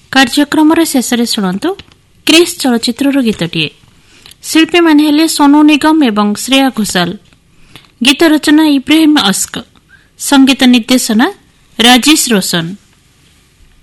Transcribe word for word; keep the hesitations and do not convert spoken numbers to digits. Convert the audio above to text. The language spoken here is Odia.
କାର୍ଯ୍ୟକ୍ରମର ଶେଷରେ ଶୁଣନ୍ତୁ କ୍ରିସ୍ ଚଳଚ୍ଚିତ୍ରର ଗୀତଟିଏ। ଶିଳ୍ପୀମାନେ ହେଲେ ସୋନୁ ନିଗମ ଏବଂ ଶ୍ରେୟା ଘୋଷାଲ। ଗୀତ ରଚନା ଇବ୍ରାହିମ ଅସ୍କ, ସଙ୍ଗୀତ ନିର୍ଦ୍ଦେଶନା ରାଜେଶ ରୋଶନ।